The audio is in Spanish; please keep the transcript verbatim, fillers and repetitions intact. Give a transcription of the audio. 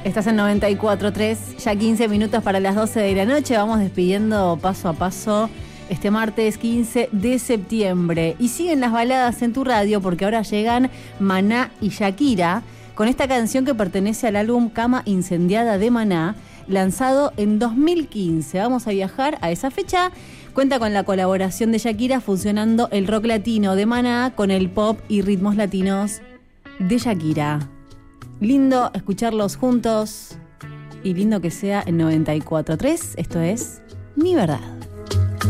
Estás en noventa y cuatro punto tres, ya quince minutos para las doce de la noche. Vamos despidiendo paso a paso este martes quince de septiembre. Y siguen las baladas en tu radio porque ahora llegan Maná y Shakira con esta canción que pertenece al álbum Cama Incendiada de Maná, lanzado en dos mil quince. Vamos a viajar a esa fecha. Cuenta con la colaboración de Shakira fusionando el rock latino de Maná con el pop y ritmos latinos de Shakira. Lindo escucharlos juntos y lindo que sea en noventa y cuatro punto tres. Esto es Mi Verdad.